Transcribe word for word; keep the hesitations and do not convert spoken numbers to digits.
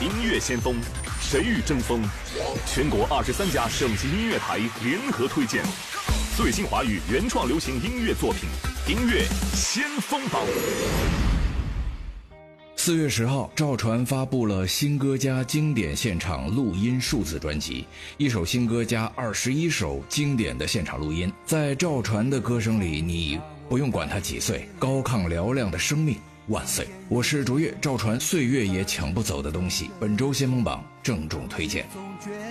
音乐先锋，谁与争锋？全国二十三家省级音乐台联合推荐最新华语原创流行音乐作品，音乐先锋榜。 四月十号，赵传发布了新歌加经典现场录音数字专辑，一首新歌加二十一首经典的现场录音。在赵传的歌声里，你不用管他几岁，高亢嘹亮的生命万岁！我是卓越，赵传岁月也抢不走的东西。本周先锋榜郑重推荐。